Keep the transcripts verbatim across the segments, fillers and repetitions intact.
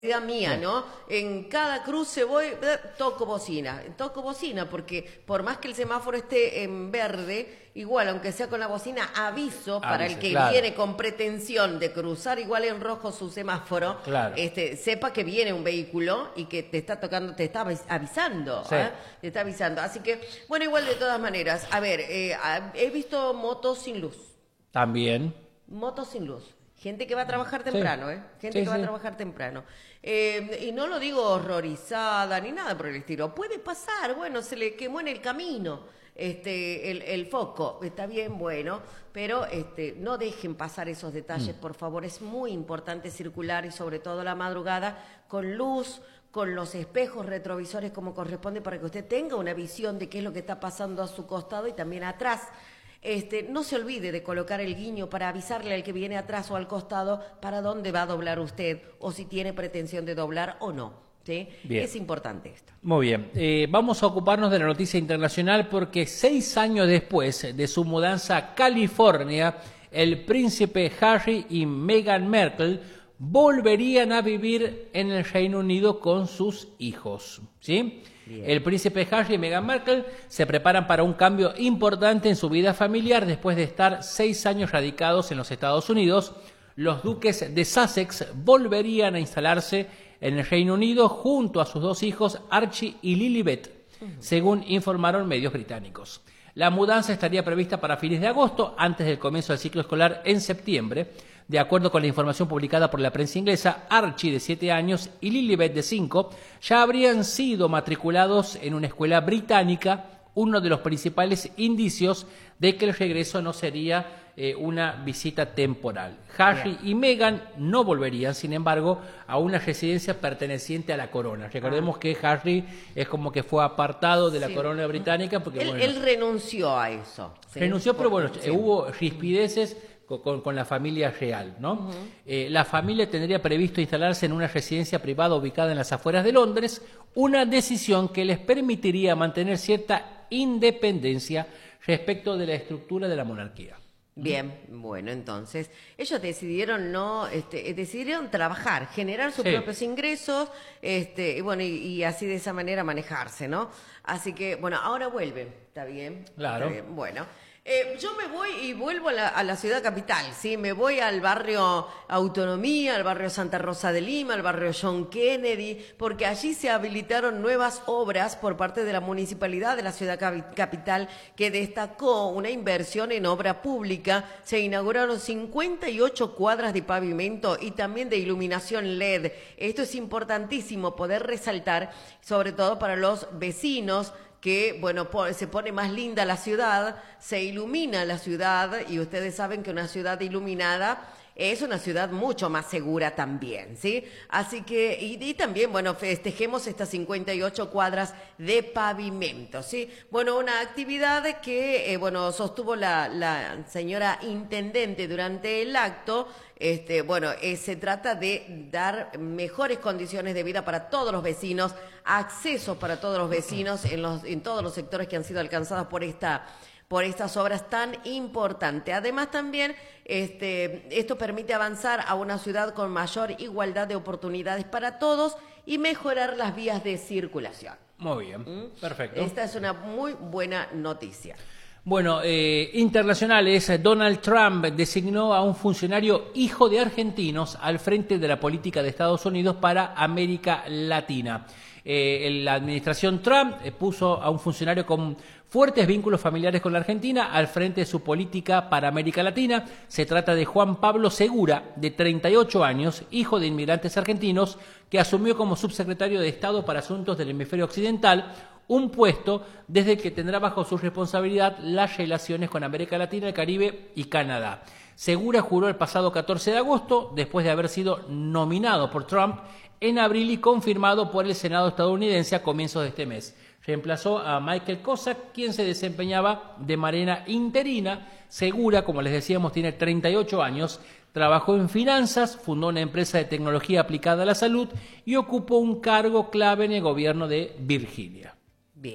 idea mía, ¿no? En cada cruce voy, toco bocina, toco bocina, porque por más que el semáforo esté en verde, igual, aunque sea con la bocina, aviso Avise, para el que claro. viene con pretensión de cruzar igual en rojo su semáforo, Claro. este, sepa que viene un vehículo y que te está tocando, te está avis- avisando, Sí. ¿eh? Te está avisando. Así que, bueno, igual de todas maneras, a ver, eh, a- he visto motos sin luz. También. Motos sin luz. Gente que va a trabajar temprano, ¿eh? Gente Sí, que va sí. a trabajar temprano. Eh, y no lo digo horrorizada ni nada por el estilo. Puede pasar, bueno, se le quemó en el camino este, el, el foco. Está bien, bueno, pero este, no dejen pasar esos detalles, por favor. Es muy importante circular y sobre todo la madrugada con luz, con los espejos retrovisores como corresponde para que usted tenga una visión de qué es lo que está pasando a su costado y también atrás. Este, no se olvide de colocar el guiño para avisarle al que viene atrás o al costado para dónde va a doblar usted o si tiene pretensión de doblar o no. ¿Sí? Bien. Es importante esto. Muy bien, eh, vamos a ocuparnos de la noticia internacional porque seis años después de su mudanza a California, el príncipe Harry y Meghan Markle volverían a vivir en el Reino Unido con sus hijos, ¿sí? Bien. El príncipe Harry y Meghan Markle se preparan para un cambio importante en su vida familiar después de estar seis años radicados en los Estados Unidos. Los duques de Sussex volverían a instalarse en el Reino Unido junto a sus dos hijos Archie y Lilibet, según informaron medios británicos. La mudanza estaría prevista para fines de agosto, antes del comienzo del ciclo escolar en septiembre. De acuerdo con la información publicada por la prensa inglesa, Archie, de siete años, y Lilibet, de cinco, ya habrían sido matriculados en una escuela británica, uno de los principales indicios de que el regreso no sería eh, una visita temporal. Harry y Meghan no volverían, sin embargo, a una residencia perteneciente a la corona. Recordemos que Harry es como que fue apartado de la Sí. corona británica porque Él, bueno, él renunció a eso. ¿sí? renunció, pero bueno, Sí. eh, hubo rispideces con, con- con la familia real, ¿no? Eh, la familia tendría previsto instalarse en una residencia privada ubicada en las afueras de Londres, una decisión que les permitiría mantener cierta independencia respecto de la estructura de la monarquía. Bien, bueno, entonces ellos decidieron no, este, decidieron trabajar, generar sus Sí. propios ingresos, este, y bueno, y, y así de esa manera manejarse, ¿no? Así que, bueno, ahora vuelven, ¿está bien? Claro. Está bien, bueno. Eh, yo me voy y vuelvo a la, a la ciudad capital, ¿sí? Me voy al barrio Autonomía, al barrio Santa Rosa de Lima, al barrio John Kennedy, porque allí se habilitaron nuevas obras por parte de la municipalidad de la ciudad capi- capital que destacó una inversión en obra pública. Se inauguraron cincuenta y ocho cuadras de pavimento y también de iluminación L E D. Esto es importantísimo poder resaltar, sobre todo para los vecinos, que, bueno, po- se pone más linda la ciudad, se ilumina la ciudad y ustedes saben que una ciudad iluminada es una ciudad mucho más segura también, ¿sí? Así que, y, y también, bueno, festejemos estas cincuenta y ocho cuadras de pavimento, ¿sí? Bueno, una actividad que, eh, bueno, sostuvo la, la señora intendente durante el acto. Este, bueno, eh, se trata de dar mejores condiciones de vida para todos los vecinos, acceso para todos los vecinos en, los, en todos los sectores que han sido alcanzados por esta por estas obras tan importantes. Además también este, esto permite avanzar a una ciudad con mayor igualdad de oportunidades para todos y mejorar las vías de circulación. Muy bien, perfecto. Esta es una muy buena noticia. Bueno, eh, internacionales, Donald Trump designó a un funcionario hijo de argentinos al frente de la política de Estados Unidos para América Latina. Eh, la administración Trump eh, puso a un funcionario con fuertes vínculos familiares con la Argentina al frente de su política para América Latina. Se trata de Juan Pablo Segura, de treinta y ocho años, hijo de inmigrantes argentinos, que asumió como subsecretario de Estado para Asuntos del Hemisferio Occidental, un puesto desde el que tendrá bajo su responsabilidad las relaciones con América Latina, el Caribe y Canadá. Segura juró el pasado catorce de agosto, después de haber sido nominado por Trump en abril y confirmado por el Senado estadounidense a comienzos de este mes. Reemplazó a Michael Cossack, quien se desempeñaba de manera interina. Segura, como les decíamos, tiene treinta y ocho años, trabajó en finanzas, fundó una empresa de tecnología aplicada a la salud y ocupó un cargo clave en el gobierno de Virginia. Bien.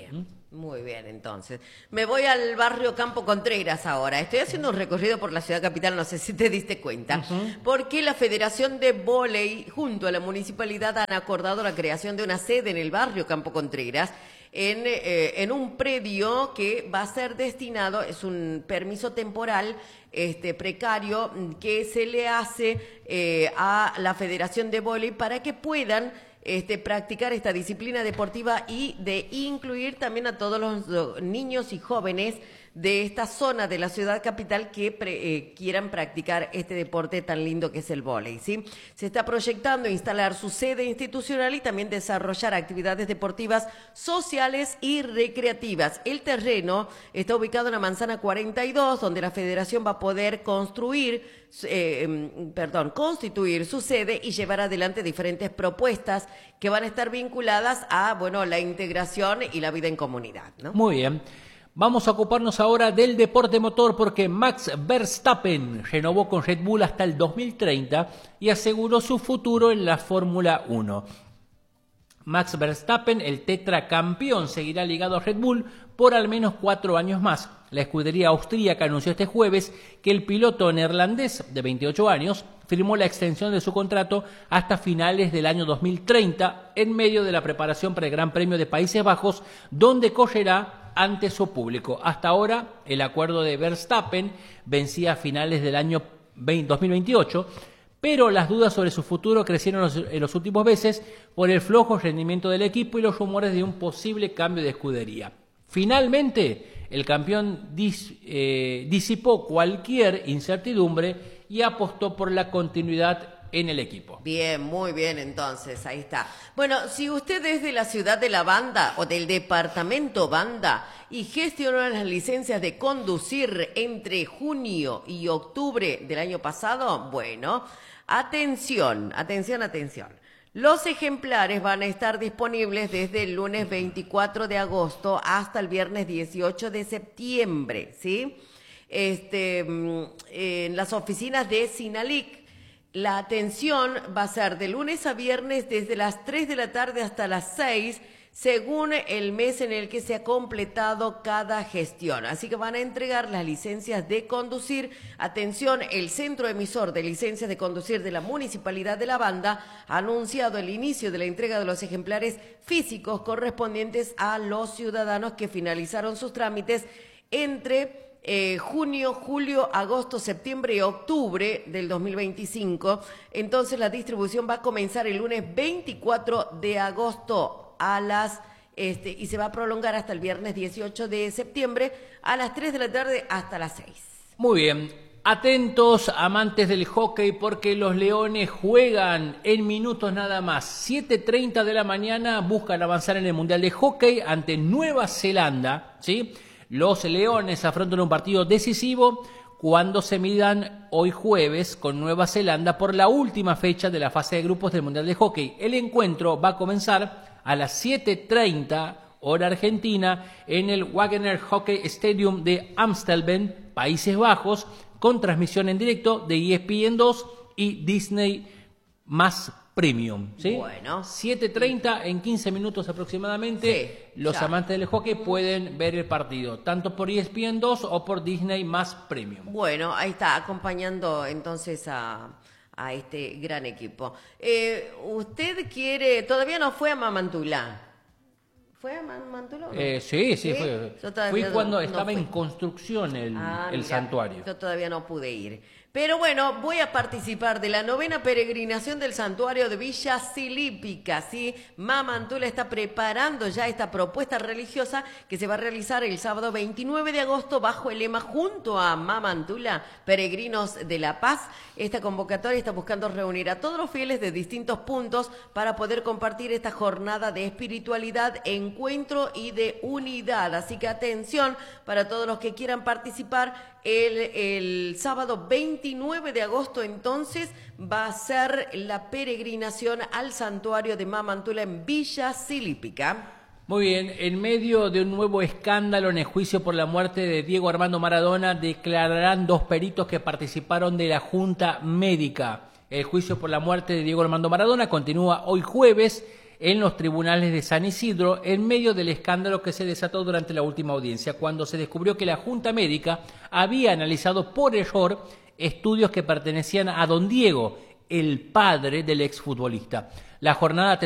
Muy bien, entonces. Me voy al barrio Campo Contreras ahora. Estoy haciendo un recorrido por la ciudad capital, no sé si te diste cuenta, uh-huh. porque la Federación de Vóley junto a la municipalidad han acordado la creación de una sede en el barrio Campo Contreras, en, eh, en un predio que va a ser destinado, es un permiso temporal este, precario que se le hace eh, a la Federación de Vóley para que puedan Este, practicar esta disciplina deportiva y de incluir también a todos los niños y jóvenes de esta zona de la ciudad capital que pre, eh, quieran practicar este deporte tan lindo que es el vóley, ¿sí? Se está proyectando instalar su sede institucional y también desarrollar actividades deportivas, sociales y recreativas. El terreno está ubicado en la Manzana cuarenta y dos, donde la Federación va a poder construir, eh, perdón, constituir su sede y llevar adelante diferentes propuestas que van a estar vinculadas a, bueno, la integración y la vida en comunidad, ¿no? Muy bien. Vamos a ocuparnos ahora del deporte motor porque Max Verstappen renovó con Red Bull hasta el dos mil treinta y aseguró su futuro en la Fórmula uno. Max Verstappen, el tetracampeón, seguirá ligado a Red Bull por al menos cuatro años más. La escudería austríaca anunció este jueves que el piloto neerlandés de veintiocho años firmó la extensión de su contrato hasta finales del año dos mil treinta en medio de la preparación para el Gran Premio de Países Bajos, donde correrá ante su público. Hasta ahora, el acuerdo de Verstappen vencía a finales del año dos mil veintiocho, pero las dudas sobre su futuro crecieron en los últimos meses por el flojo rendimiento del equipo y los rumores de un posible cambio de escudería. Finalmente, el campeón dis, eh, disipó cualquier incertidumbre y apostó por la continuidad en el equipo. Bien, muy bien, entonces, ahí está. Bueno, si usted es de la ciudad de la Banda o del departamento Banda y gestionó las licencias de conducir entre junio y octubre del año pasado, bueno, atención, atención, atención. Los ejemplares van a estar disponibles desde el lunes veinticuatro de agosto hasta el viernes dieciocho de septiembre, ¿sí? Este, en las oficinas de Sinalic. La atención va a ser de lunes a viernes desde las tres de la tarde hasta las seis, según el mes en el que se ha completado cada gestión. Así que van a entregar las licencias de conducir. Atención, el centro emisor de licencias de conducir de la Municipalidad de La Banda ha anunciado el inicio de la entrega de los ejemplares físicos correspondientes a los ciudadanos que finalizaron sus trámites entre Eh, junio, julio, agosto, septiembre y octubre del dos mil veinticinco. Entonces la distribución va a comenzar el lunes veinticuatro de agosto a las este y se va a prolongar hasta el viernes dieciocho de septiembre a las tres de la tarde hasta las seis. Muy bien. Atentos, amantes del hockey, porque los Leones juegan en minutos nada más. siete treinta de la mañana buscan avanzar en el Mundial de Hockey ante Nueva Zelanda, ¿sí? Los Leones afrontan un partido decisivo cuando se midan hoy jueves con Nueva Zelanda por la última fecha de la fase de grupos del Mundial de Hockey. El encuentro va a comenzar a las siete treinta hora argentina en el Wagener Hockey Stadium de Amstelveen, Países Bajos, con transmisión en directo de E S P N dos y Disney más Premium, ¿sí? Bueno. siete treinta en quince minutos aproximadamente. Sí, los ya. amantes del hockey pueden ver el partido, tanto por E S P N dos o por Disney más Premium. Bueno, ahí está, acompañando entonces a, a este gran equipo. Eh, ¿Usted quiere, todavía no fue a Mamantula? ¿Fue a Mamantula o no? Eh, sí, sí, ¿Sí? fue. Fui cuando no, estaba no en construcción el, ah, el mira, santuario. Yo todavía no pude ir. Pero bueno, voy a participar de la novena peregrinación del santuario de Villa Silípica, ¿sí? Mamantula está preparando ya esta propuesta religiosa que se va a realizar el sábado veintinueve de agosto bajo el lema Junto a Mamantula, Peregrinos de la Paz. Esta convocatoria está buscando reunir a todos los fieles de distintos puntos para poder compartir esta jornada de espiritualidad, encuentro y de unidad. Así que atención para todos los que quieran participar. El, el sábado veintinueve de agosto entonces va a ser la peregrinación al santuario de Mamantula en Villa Silípica. Muy bien, en medio de un nuevo escándalo en el juicio por la muerte de Diego Armando Maradona, declararán dos peritos que participaron de la Junta Médica. El juicio por la muerte de Diego Armando Maradona continúa hoy jueves en los tribunales de San Isidro en medio del escándalo que se desató durante la última audiencia, cuando se descubrió que la Junta Médica había analizado por error estudios que pertenecían a don Diego, el padre del exfutbolista. La jornada